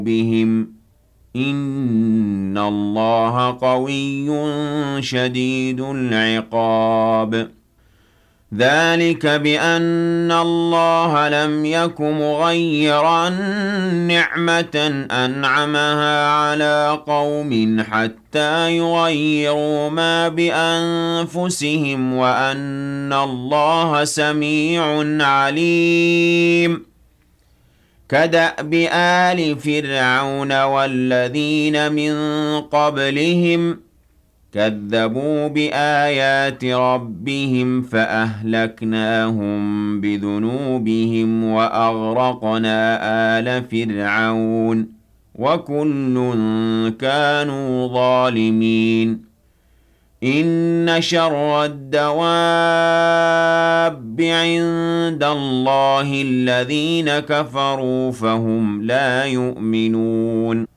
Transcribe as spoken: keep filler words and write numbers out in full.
بهم إن الله قوي شديد العقاب ذلك بأن الله لم يك مغيرا نعمة أنعمها على قوم حتى يغيروا ما بأنفسهم وأن الله سميع عليم كدأب آل فرعون والذين من قبلهم كذبوا بآيات ربهم فأهلكناهم بذنوبهم وأغرقنا آل فرعون وكل كانوا ظالمين إن شر الدواب عند الله الذين كفروا فهم لا يؤمنون